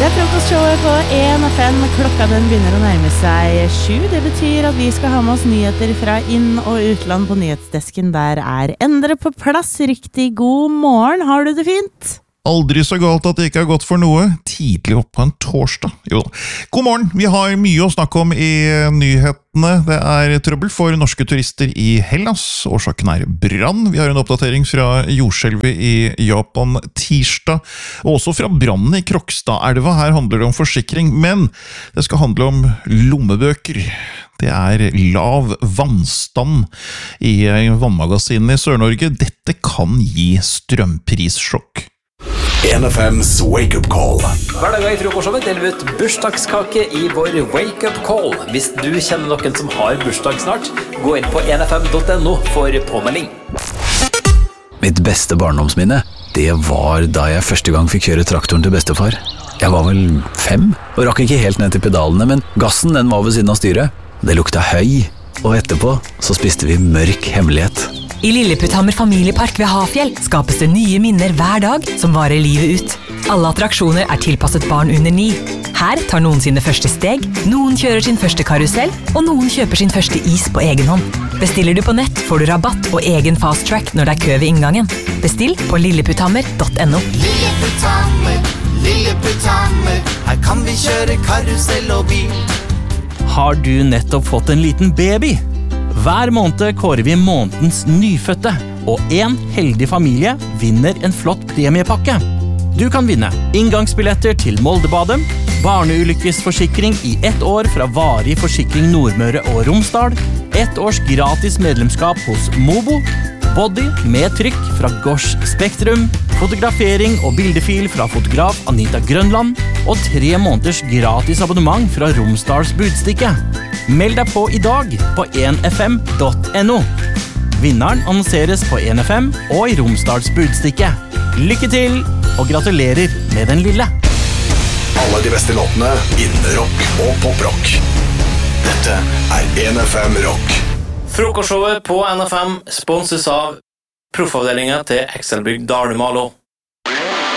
Det frokostshowet på 1FM. Klokka den begynner å nærme seg 7. Det betyr at vi skal ha med oss nyheter fra inn- og utland på nyhetsdesken. Der Endre på plass. Riktig god morgen. Har du det fint? Aldri så galt at det ikke er godt for noe. Tidlig opp på en torsdag. Jo. God morgen. Vi har mye å snakke om i nyhetene. Det trøbbel for norske turister i Hellas. Årsaken brann. Vi har en oppdatering fra jordskjelvet i Japan tirsdag. Og også fra brannen i Krokstadelva. Her handler det om forsikring, men det skal handle om lommebøker. Det lav vannstand i vannmagasinene i Sør-Norge. Dette kan gi strømprissjokk. 1FM's Wake Up Call. Hver dag i frokostshowet deler vi ut bursdagskake i vår Wake Up Call. Hvis du kjenner noen som har bursdag snart, gå inn på 1fm.no for påmelding. Mitt beste barndomsminne, det var da jeg første gang fikk kjøre traktoren til bestefar. Jeg var vel 5, og rakk ikke helt ned til pedalene, men gassen den var ved siden av styret. Det lukta høy, og etterpå så spiste vi mørk hemmelighet. I Lilleputthammer familiepark ved Hafjell skapes det nye minner hver dag som varer livet ut. Alle attraksjoner tilpasset barn under 9. Her tar noen sine første steg, noen kjører sin første karusell, og noen kjøper sin første is på egen hånd. Bestiller du på nett, får du rabatt og egen fast track når det kø ved inngangen. Bestill på lilleputthammer.no. Lilleputthammer, Lilleputthammer, her kan vi kjøre karusell og bil. Har du nettopp fått en liten baby? Hver måned kårer vi månedens nyfødte, og en heldig familie vinner en flott premiepakke. Du kan vinne inngangsbilletter til Moldebadet, barneulykkesforsikring i 1 år fra Varig Forsikring Nordmøre og Romsdal, 1 års gratis medlemskap hos Mobo, body med trykk fra Gosh Spektrum, fotografering og bildefil fra fotograf Anita Grønland, og 3 måneders gratis abonnement fra Romsdals Budstikke. Meld deg på i dag på 1fm.no. Vinneren annonseres på 1FM og i Romsdals Budstikke. Lykke til, og gratulerer med den lille. Alle de beste låtene innen rock og poprock. Dette 1FM Rock. Frokostshowet på NFM sponses av proffavdelingen til Excelbygg Dalmalo.